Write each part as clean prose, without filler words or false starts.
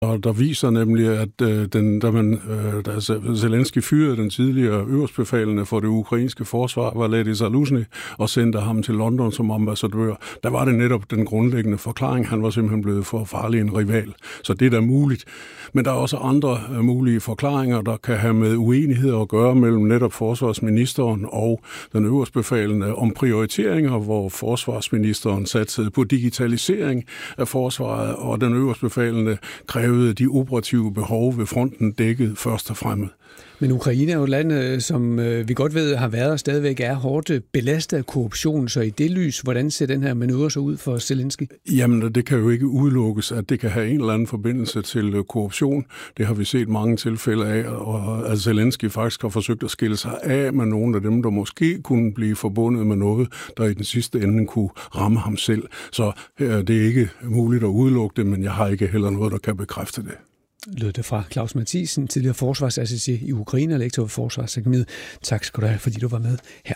Og der viser nemlig, at da Zelensky fyrede den tidligere øverstbefalende for det ukrainske forsvar, Valeri Zaluzhny, og sendte ham til London som ambassadør, der var det netop den grundlæggende forklaring. Han var simpelthen blevet for farlig en rival. Så det er da muligt. Men der er også andre mulige forklaringer, der kan have med uenigheder at gøre mellem netop forsvarsministeren og den øverstbefalende om prioriteringer, hvor forsvarsministeren satsede på digitalisering af forsvaret, og den øverstbefalende krævede de operative behov ved fronten dækket først og fremmest. Men Ukraine er jo et land, som vi godt ved har været og stadigvæk er hårdt belastet af korruption, så i det lys, hvordan ser den her manøvre så ud for Zelensky? Jamen, det kan jo ikke udelukkes, at det kan have en eller anden forbindelse til korruption. Det har vi set mange tilfælde af, og at Zelensky faktisk har forsøgt at skille sig af med nogle af dem, der måske kunne blive forbundet med noget, der i den sidste ende kunne ramme ham selv. Så det er ikke muligt at udelukke det, men jeg har ikke heller noget, der kan bekræfte det. Lød det fra Claus Mathisen, tidligere forsvarsassistent i Ukraine og lektor ved Forsvarsakademiet. Tak skal du have, fordi du var med her.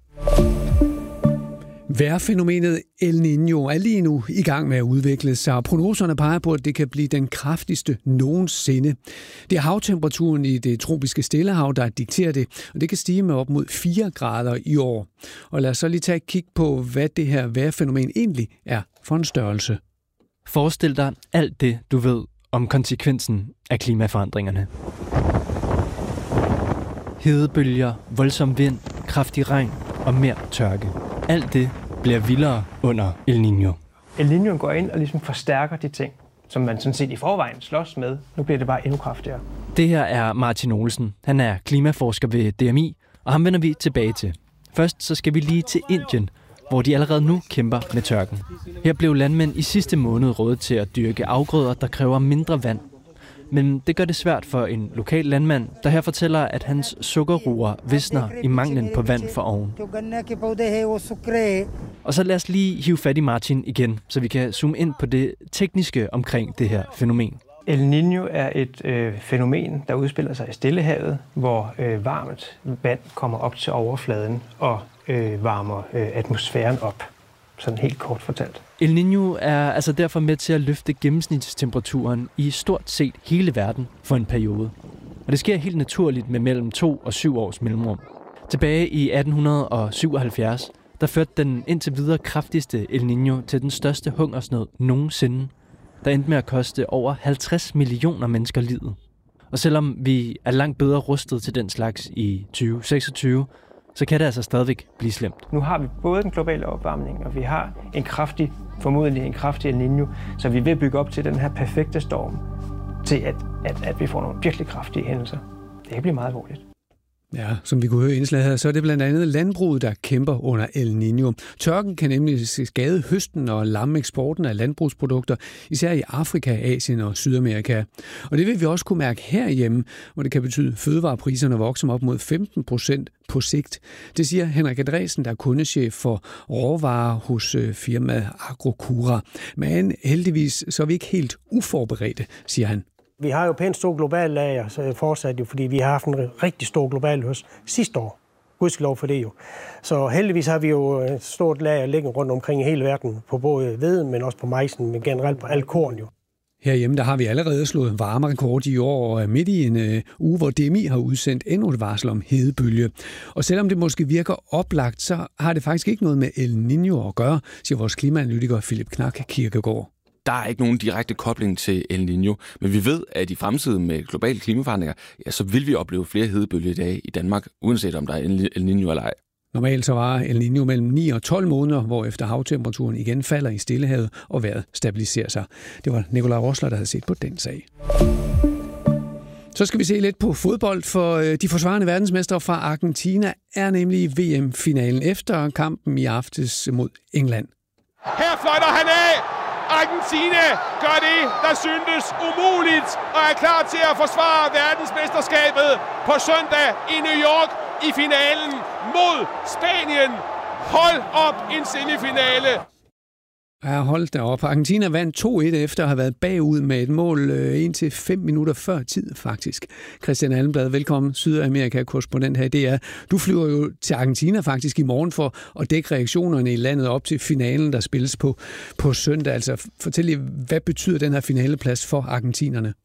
Vejrfænomenet El Niño er lige nu i gang med at udvikle sig, og prognoserne peger på, at det kan blive den kraftigste nogensinde. Det er havtemperaturen i det tropiske Stillehav, der dikterer det, og det kan stige med op mod 4 grader i år. Og lad os så lige tage et kig på, hvad det her vejrfænomen egentlig er for en størrelse. Forestil dig alt det, du ved om konsekvensen af klimaforandringerne. Hedebølger, voldsom vind, kraftig regn og mere tørke. Alt det bliver vildere under El Niño. El Niño går ind og ligesom forstærker de ting, som man sådan set i forvejen slås med. Nu bliver det bare endnu kraftigere. Det her er Martin Olsen. Han er klimaforsker ved DMI, og ham vender vi tilbage til. Først så skal vi lige til Indien, hvor de allerede nu kæmper med tørken. Her blev landmænd i sidste måned rådet til at dyrke afgrøder, der kræver mindre vand. Men det gør det svært for en lokal landmand, der her fortæller, at hans sukkerroer visner i manglen på vand for oven. Og så lad os lige hive fat i Martin igen, så vi kan zoome ind på det tekniske omkring det her fænomen. El Niño er et fænomen, der udspiller sig i Stillehavet, hvor varmt vand kommer op til overfladen og varmer atmosfæren op. Sådan helt kort fortalt. El Niño er altså derfor med til at løfte gennemsnitstemperaturen i stort set hele verden for en periode. Og det sker helt naturligt med mellem 2 og 7 års mellemrum. Tilbage i 1877, der førte den indtil videre kraftigste El Niño til den største hungersnød nogensinde, der endte med at koste over 50 millioner mennesker livet. Og selvom vi er langt bedre rustet til den slags i 2026, så kan det altså stadigvæk blive slemt. Nu har vi både den globale opvarmning, og vi har formodentlig en kraftig El Niño, så vi vil bygge op til den her perfekte storm, til at vi får nogle virkelig kraftige hændelser. Det kan blive meget alvorligt. Ja, som vi kunne høre i indslaget her, så er det blandt andet landbruget, der kæmper under El Niño. Tørken kan nemlig skade høsten og lamme eksporten af landbrugsprodukter, især i Afrika, Asien og Sydamerika. Og det vil vi også kunne mærke herhjemme, hvor det kan betyde, at fødevarepriserne vokser op mod 15% på sigt. Det siger Henrik Andresen, der er kundechef for råvarer hos firmaet Agrocura. Men heldigvis så er vi ikke helt uforberedte, siger han. Vi har jo pænt stor global lager, så fortsat jo, fordi vi har haft en rigtig stor global høst sidste år. Gudskelov for det jo. Så heldigvis har vi jo et stort lager liggende rundt omkring i hele verden, på både hveden, men også på majsen, men generelt på alt korn jo. Herhjemme der har vi allerede slået varmerekord i år, og er midt i en uge, hvor DMI har udsendt endnu et varsel om hedebølge. Og selvom det måske virker oplagt, så har det faktisk ikke noget med El Niño at gøre, siger vores klimaanalytiker Philip Knak Kirkegaard. Der er ikke nogen direkte kobling til El Niño, men vi ved, at i fremtiden med globale klimaforandringer, ja, så vil vi opleve flere hedebølgedage i Danmark, uanset om der er El Niño eller ej. Normalt så varer El Niño mellem 9 og 12 måneder, hvorefter havtemperaturen igen falder i Stillehavet og vejret stabiliserer sig. Det var Nikolaj Rosler, der havde set på den sag. Så skal vi se lidt på fodbold, for de forsvarende verdensmestre fra Argentina er nemlig i VM-finalen efter kampen i aftes mod England. Her fløjter han af! Argentina gør det, der syntes umuligt, og er klar til at forsvare verdensmesterskabet på søndag i New York i finalen mod Spanien. Hold op, en semifinale! Ja, hold da op. Argentina vandt 2-1 efter at have været bagud med et mål indtil 5 minutter før tid, faktisk. Christian Almblad, velkommen, Sydamerika-korrespondent her i DR. Du flyver jo til Argentina faktisk i morgen for at dække reaktionerne i landet op til finalen, der spilles på søndag. Altså, fortæl lige, hvad betyder den her finaleplads for argentinerne?